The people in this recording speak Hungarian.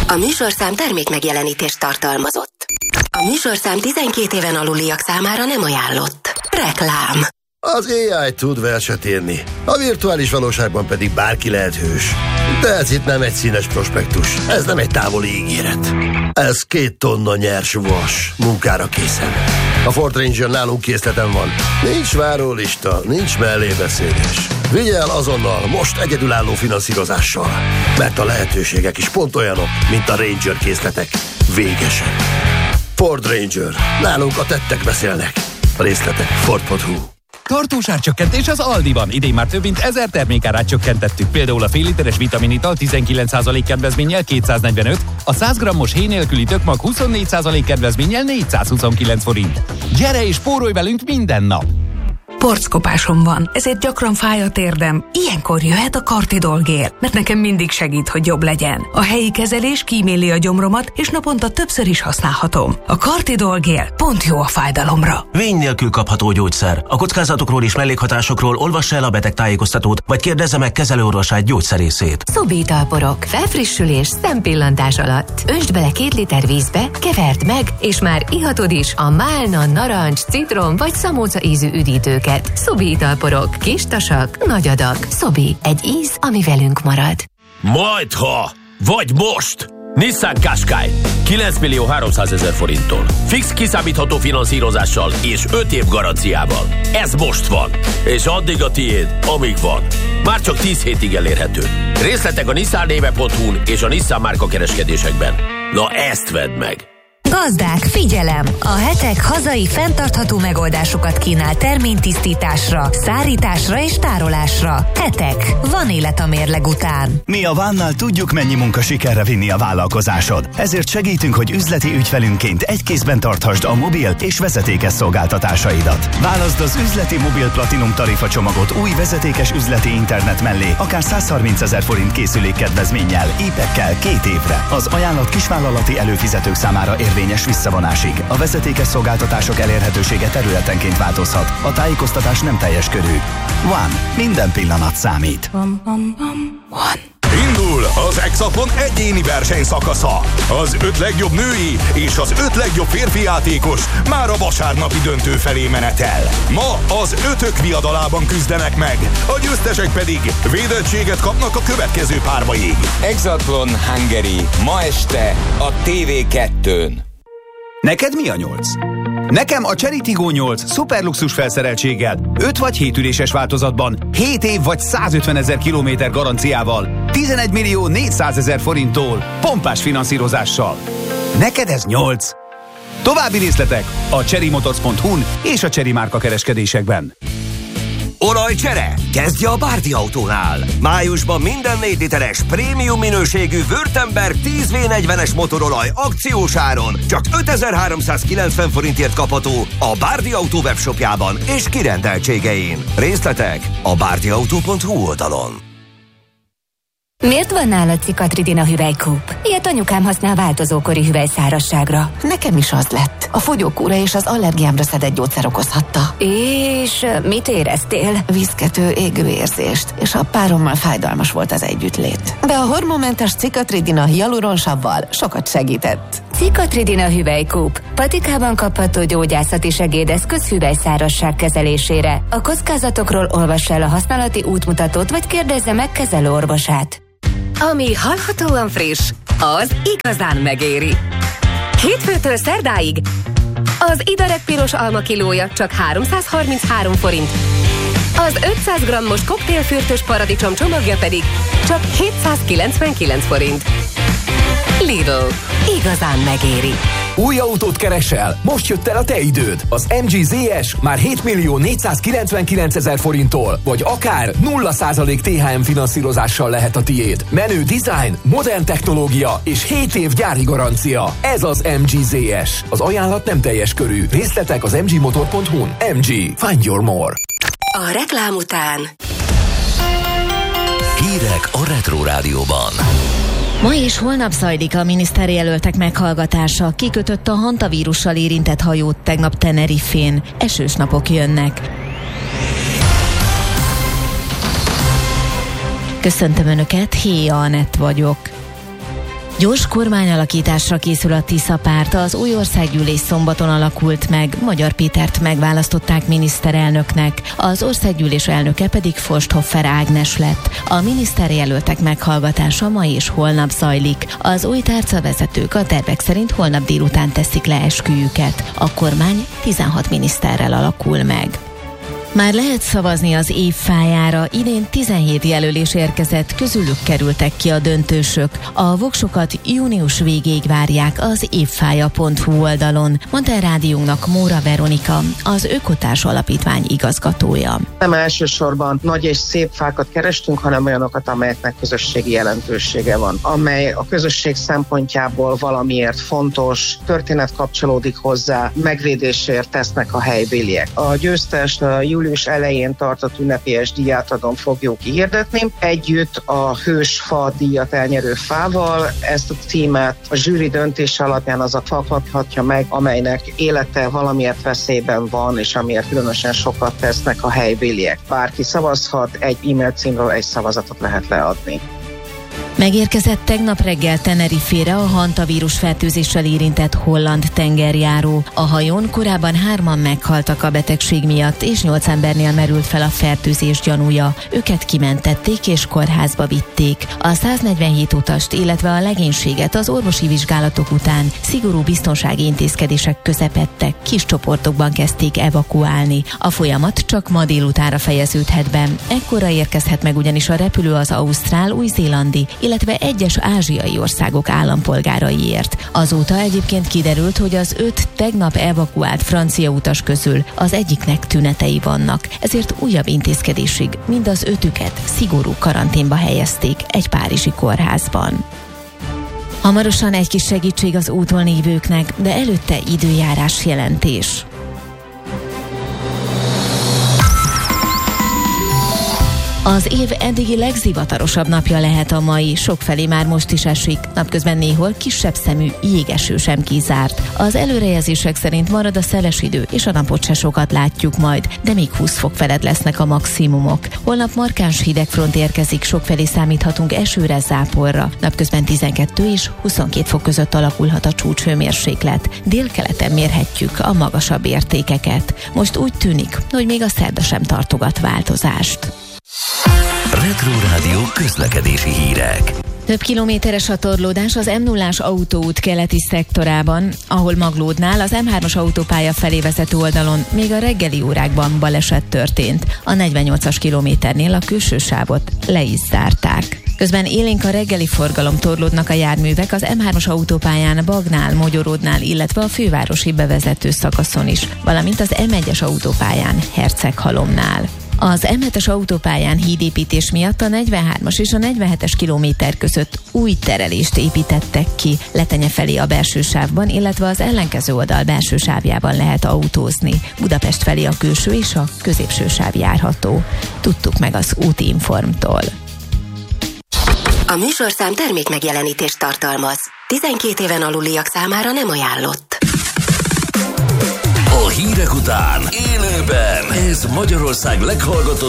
A műsorszám termékmegjelenítést tartalmazott. A műsorszám 12 éven aluliak számára nem ajánlott. Reklám. Az AI tud verset írni, a virtuális valóságban pedig bárki lehet hős. De ez itt nem egy színes prospektus, ez nem egy távoli ígéret. Ez 2 tonna nyers vas, munkára készen. A Ford Ranger nálunk készleten van. Nincs várólista, nincs mellébeszélés. Vigye el azonnal, most egyedülálló finanszírozással. Mert a lehetőségek is pont olyanok, mint a Ranger készletek. Végesen. Ford Ranger. Nálunk a tettek beszélnek. A részletek Ford.hu. Tartós árcsökkentés az Aldiban. Idén már több mint 1000 termékárát csökkentettük. Például a fél literes vitaminital 19% kedvezménnyel 245, a 100 grammos héj nélküli tökmag 24% kedvezménnyel 429 forint. Gyere és spórolj velünk minden nap! Porckopásom van, ezért gyakran fáj a térdem. Ilyenkor jöhet a Cartidol gél, mert nekem mindig segít, hogy jobb legyen. A helyi kezelés kíméli a gyomromat, és naponta többször is használhatom. A Cartidol gél pont jó a fájdalomra. Vény nélkül kapható gyógyszer. A kockázatokról és mellékhatásokról olvassa el a betegtájékoztatót, vagy kérdezze meg kezelőorvosát, gyógyszerészét. Szobitalporok. Felfrissülés szempillantás alatt. Öntsd bele 2 liter vízbe, keverd meg, és már ihatod is a málna, narancs, citrom vagy szamóca ízű üdítőket. Szobi italporok. Kis tasak, nagy adag. Szobi. Egy íz, ami velünk marad. Majdha! Vagy most! Nissan Qashqai 9.300.000 forinttól. Fix kiszámítható finanszírozással és 5 év garanciával. Ez most van. És addig a tiéd, amíg van. Már csak 10 hétig elérhető. Részletek a nissannéve.hu-n és a Nissan márka kereskedésekben. Na ezt vedd meg! Gazdák, figyelem! A Hetek hazai fenntartható megoldásokat kínál terménytisztításra, szárításra és tárolásra. Hetek. Van élet a mérleg után. Mi a Vánnál tudjuk, mennyi munka sikerre vinni a vállalkozásod. Ezért segítünk, hogy üzleti ügyfelünként egy kézben tarthasd a mobil és vezetékes szolgáltatásaidat. Válaszd az üzleti mobil platinum tarifa csomagot új vezetékes üzleti internet mellé, akár 130 000 forint készülékkedvezménnyel, épekkel 2 évre. Az ajánlat kisvállalati előfizetők számára érvényes visszavonásig. A vezetékes szolgáltatások elérhetősége területenként változhat. A tájékoztatás nem teljes körű. One. Minden pillanat számít. One. Indul az Exafon egyéni versenyszakasza. Az 5 legjobb női és az 5 legjobb férfi játékos már a vasárnapi döntő felé menetel. Ma az 5-ök viadalában küzdenek meg, a győztesek pedig védettséget kapnak a következő párbaig. Exatlon Hungary ma este a TV2-n. Neked mi a 8? Nekem a Chery Tiggo 8 szuperluxus felszereltséggel, 5 vagy 7 üléses változatban, 7 év vagy 150 000 kilométer garanciával, 11.400.000 forinttól, pompás finanszírozással. Neked ez 8? További részletek a cherrymotors.hu-n és a Chery márka kereskedésekben. Olajcsere? Kezdje a Bárdi Autónál! Májusban minden 4 literes prémium minőségű Württemberg 10V40-es motorolaj akciós áron csak 5390 forintért kapható a Bárdi Autó webshopjában és kirendeltségein. Részletek a bárdiautó.hu oldalon. Miért van nálad Cikatridina hüvelykúp? Ilyet anyukám használ változókori hüvelyszárazságra. Nekem is az lett. A fogyókúra és az allergiámra szedett gyógyszer okozhatta. És mit éreztél? Viszkető, égő érzést, és a párommal fájdalmas volt az együttlét. De a hormonmentes Cikatridina hialuronsavval sokat segített. Cikatridina hüvelykúp. Patikában kapható gyógyászati segédeszköz hüvelyszárazság kezelésére. A kockázatokról olvass el a használati útmutatót, vagy kérdezze meg kezelőorvosát. Ami hallhatóan friss, az igazán megéri. Hétfőtől szerdáig az Idarek piros alma kilója csak 333 forint. Az 500 grammos koktélfürtös paradicsom csomagja pedig csak 799 forint. Lidl. Igazán megéri. Új autót keresel? Most jött el a te időd. Az MG ZS már 7.499.000 forinttól, vagy akár 0% THM finanszírozással lehet a tiéd. Menő design, modern technológia és 7 év gyári garancia. Ez az MG ZS. Az ajánlat nem teljes körű. Részletek az mgmotor.hu-n. MG. Find your more. A reklám után hírek a Retro Rádióban. Ma és holnap zajlik a miniszterjelöltek meghallgatása. Kikötött a hantavírussal érintett hajót tegnap Tenerifén. Esős napok jönnek. Köszöntöm Önöket, Héja Anett vagyok. Gyors kormányalakításra készül a Tisza párt. Az új országgyűlés szombaton alakult meg. Magyar Pétert megválasztották miniszterelnöknek. Az országgyűlés elnöke pedig Forsthoffer Ágnes lett. A miniszterjelöltek meghallgatása ma és holnap zajlik. Az új tárcavezetők a tervek szerint holnap délután teszik le esküjüket. A kormány 16 miniszterrel alakul meg. Már lehet szavazni az évfájára. Idén 17 jelölés érkezett, közülük kerültek ki a döntősök. A voksokat június végéig várják az évfája.hu oldalon, mondta a rádiónknak Móra Veronika, az Ökotárs Alapítvány igazgatója. Nem elsősorban nagy és szép fákat kerestünk, hanem olyanokat, amelyeknek közösségi jelentősége van, amely a közösség szempontjából valamiért fontos, történet kapcsolódik hozzá, megvédésért tesznek a helybéliek. A győztest július elején tartott ünnepélyes díjátadón fogjuk kihirdetni. Együtt a Hősfa díjat elnyerő fával ezt a címet a zsűri döntése alapján az a fa kaphatja meg, amelynek élete valamiért veszélyben van, és amiért különösen sokat tesznek a helybéliek. Bárki szavazhat, egy e-mail címről egy szavazatot lehet leadni. Megérkezett tegnap reggel Tenerifére a hantavírus fertőzéssel érintett holland tengerjáró. A hajón korábban 3-an meghaltak a betegség miatt, és 8 embernél merült fel a fertőzés gyanúja. Őket kimentették és kórházba vitték. A 147 utast, illetve a legénységet az orvosi vizsgálatok után szigorú biztonsági intézkedések közepette kis csoportokban kezdték evakuálni. A folyamat csak ma délutánra fejeződhet be. Ekkora érkezhet meg ugyanis a repülő az ausztrál, új-zélandi, illetve egyes ázsiai országok állampolgáraiért. Azóta egyébként kiderült, hogy az 5 tegnap evakuált francia utas közül az egyiknek tünetei vannak, ezért újabb intézkedésig mind az 5-üket szigorú karanténba helyezték egy párizsi kórházban. Hamarosan egy kis segítség az úton lévőknek, de előtte időjárás jelentés. Az év eddigi legzivatarosabb napja lehet a mai, sokfelé már most is esik, napközben néhol kisebb szemű jégeső sem kizárt. Az előrejelzések szerint marad a szeles idő, és a napot se sokat látjuk majd, de még 20 fok felett lesznek a maximumok. Holnap markáns hidegfront érkezik, sokfelé számíthatunk esőre, záporra. Napközben 12 és 22 fok között alakulhat a csúcshőmérséklet. Délkeleten mérhetjük a magasabb értékeket. Most úgy tűnik, hogy még a szerda sem tartogat változást. Retro Rádió közlekedési hírek. Több kilométeres a torlódás az M0-ás autóút keleti szektorában, ahol Maglódnál az M3-as autópálya felé vezető oldalon még a reggeli órákban baleset történt. A 48-as kilométernél a külső sávot le is zárták. Közben élénk a reggeli forgalom, torlódnak a járművek az M3-as autópályán Bagnál, Mogyoródnál, illetve a fővárosi bevezető szakaszon is, valamint az M1-es autópályán Herceghalomnál. Az M7-es autópályán hídépítés miatt a 43-as és a 47-es kilométer között új terelést építettek ki, Letenye felé a belső sávban, illetve az ellenkező oldal belső sávjában lehet autózni. Budapest felé a külső és a középső sáv járható. Tudtuk meg az Útinformtól. A műsorszám termék megjelenítést tartalmaz. 12 éven aluliak számára nem ajánlott. A hírek után élőben ez Magyarország leghallgatottabb